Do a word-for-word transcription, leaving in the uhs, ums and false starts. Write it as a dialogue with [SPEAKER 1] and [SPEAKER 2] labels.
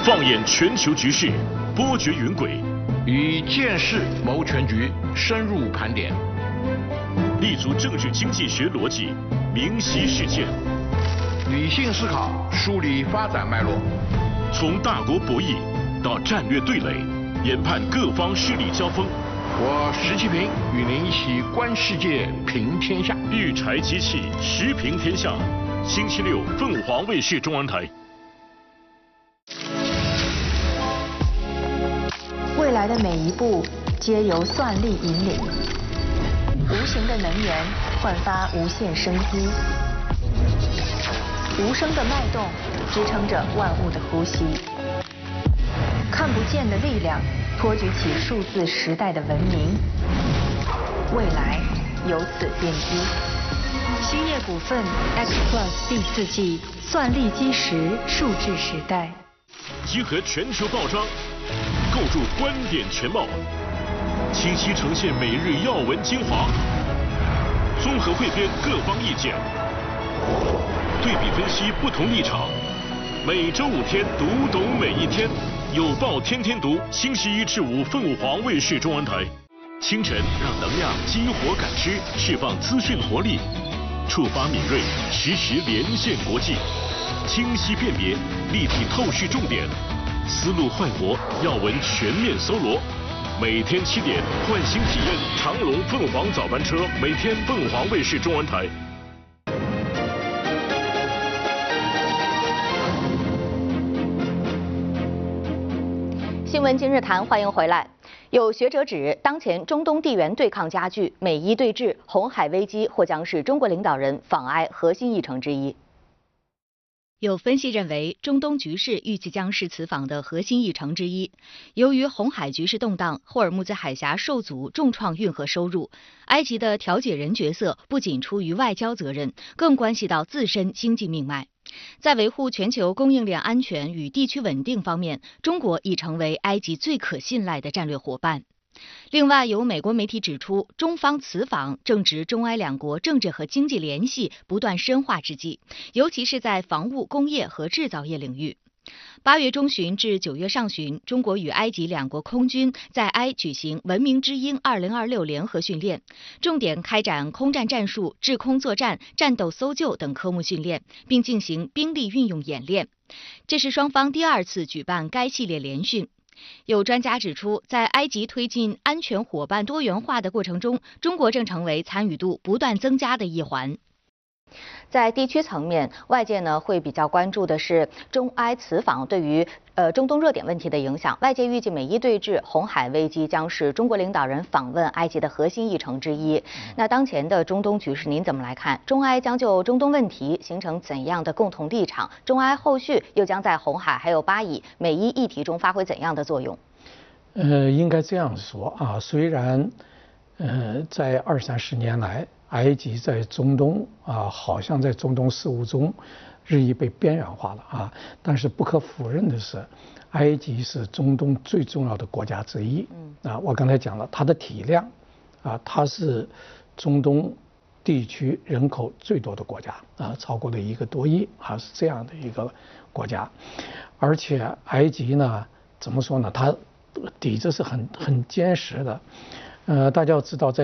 [SPEAKER 1] 放眼全球局势，波谲云诡，
[SPEAKER 2] 以见识谋全局，深入盘点，
[SPEAKER 1] 立足政治经济学逻辑，明晰事件，
[SPEAKER 2] 理性思考，梳理发展脉络，
[SPEAKER 1] 从大国博弈到战略对垒，研判各方势力交锋。
[SPEAKER 2] 我石其平与您一起观世界，评天下。
[SPEAKER 1] 育才机器，时评天下。星期六，凤凰卫视中文台。
[SPEAKER 3] 未来的每一步皆由算力引领，无形的能源焕发无限生机，无声的脉动支撑着万物的呼吸，看不见的力量托举起数字时代的文明，未来由此奠基。兴业股份 X Plus 第四季算力基石数字时代，
[SPEAKER 1] 集合全球报章，构筑观点全貌，清晰呈现每日要闻精华，综合汇编各方意见，对比分析不同立场。每周五天，读懂每一天，有报天天读。星期一至五，凤凰卫视中文台。清晨让能量激活感知，释放资讯活力，触发敏锐，实时连线国际，清晰辨别，立体透视重点，思路焕活，要闻全面搜罗。每天七点，唤醒体验长龙凤凰早班车，每天凤凰卫视中文台。
[SPEAKER 4] 新闻今日谈，欢迎回来。有学者指，当前中东地缘对抗加剧，美伊对峙，红海危机或将是中国领导人访埃核心议程之一。有分析认为，中东局势预计将是此访的核心议程之一。由于红海局势动荡，霍尔木兹海峡受阻，重创运河收入。埃及的调解人角色不仅出于外交责任，更关系到自身经济命脉。在维护全球供应链安全与地区稳定方面，中国已成为埃及最可信赖的战略伙伴。另外，有美国媒体指出，中方此访正值中埃两国政治和经济联系不断深化之际，尤其是在防务、工业和制造业领域。八月中旬至九月上旬，中国与埃及两国空军在埃举行文明之鹰二零二六联合训练，重点开展空战战术、制空作战、战斗搜救等科目训练，并进行兵力运用演练。这是双方第二次举办该系列联训。有专家指出，在埃及推进安全伙伴多元化的过程中，中国正成为参与度不断增加的一环。在地区层面，外界呢会比较关注的是中埃此访对于呃中东热点问题的影响。外界预计美伊对峙、红海危机将是中国领导人访问埃及的核心议程之一。那当前的中东局势您怎么来看？中埃将就中东问题形成怎样的共同立场？中埃后续又将在红海还有巴以、美伊议题中发挥怎样的作用？
[SPEAKER 5] 呃，应该这样说啊，虽然呃在二三十年来，埃及在中东啊，好像在中东事务中日益被边缘化了啊。但是不可否认的是，埃及是中东最重要的国家之一。啊，我刚才讲了，它的体量啊，它是中东地区人口最多的国家啊，超过了一个多亿啊，是这样的一个国家。而且埃及呢，怎么说呢？它底子是很很坚实的。呃，大家要知道在